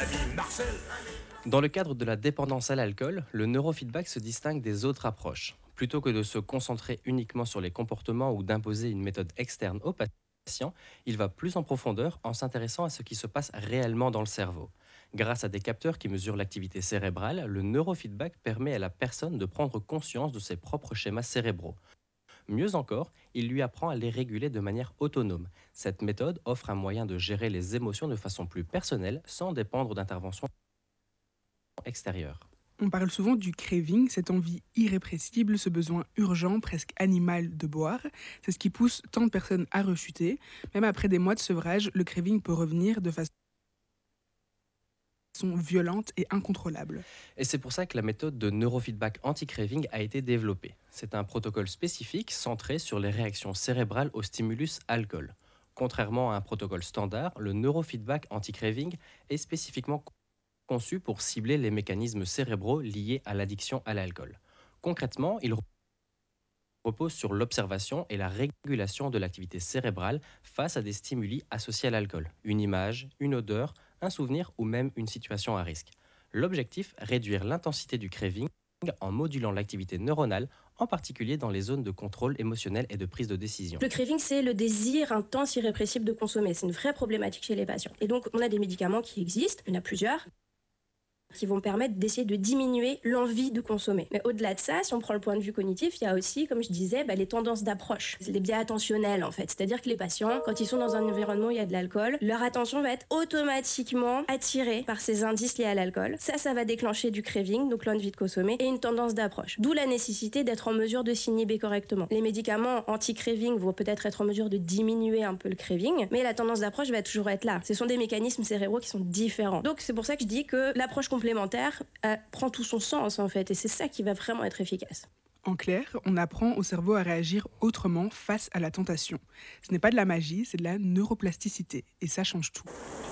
Dans le cadre de la dépendance à l'alcool, le neurofeedback se distingue des autres approches. Plutôt que de se concentrer uniquement sur les comportements ou d'imposer une méthode externe au patient, il va plus en profondeur en s'intéressant à ce qui se passe réellement dans le cerveau. Grâce à des capteurs qui mesurent l'activité cérébrale, le neurofeedback permet à la personne de prendre conscience de ses propres schémas cérébraux. Mieux encore, il lui apprend à les réguler de manière autonome. Cette méthode offre un moyen de gérer les émotions de façon plus personnelle sans dépendre d'interventions extérieures. On parle souvent du craving, cette envie irrépressible, ce besoin urgent, presque animal de boire. C'est ce qui pousse tant de personnes à rechuter. Même après des mois de sevrage, le craving peut revenir de façon violente et incontrôlable. Et c'est pour ça que la méthode de neurofeedback anti-craving a été développée. C'est un protocole spécifique centré sur les réactions cérébrales au stimulus alcool. Contrairement à un protocole standard, le neurofeedback anti-craving est spécifiquement conçu pour cibler les mécanismes cérébraux liés à l'addiction à l'alcool. Concrètement, il repose sur l'observation et la régulation de l'activité cérébrale face à des stimuli associés à l'alcool, une image, une odeur, un souvenir ou même une situation à risque. L'objectif, réduire l'intensité du craving en modulant l'activité neuronale, en particulier dans les zones de contrôle émotionnel et de prise de décision. Le craving, c'est le désir intense, irrépressible de consommer. C'est une vraie problématique chez les patients. Et donc, on a des médicaments qui existent, il y en a plusieurs, qui vont permettre d'essayer de diminuer l'envie de consommer. Mais au-delà de ça, si on prend le point de vue cognitif, il y a aussi, comme je disais, les tendances d'approche. C'est les biais attentionnels, en fait. C'est-à-dire que les patients, quand ils sont dans un environnement où il y a de l'alcool, leur attention va être automatiquement attirée par ces indices liés à l'alcool. Ça va déclencher du craving, donc l'envie de consommer, et une tendance d'approche. D'où la nécessité d'être en mesure de s'inhiber correctement. Les médicaments anti-craving vont peut-être être en mesure de diminuer un peu le craving, mais la tendance d'approche va toujours être là. Ce sont des mécanismes cérébraux qui sont différents. Donc c'est pour ça que je dis que l'approche complémentaire prend tout son sens en fait, et c'est ça qui va vraiment être efficace. En clair, on apprend au cerveau à réagir autrement face à la tentation. Ce n'est pas de la magie, c'est de la neuroplasticité, et ça change tout.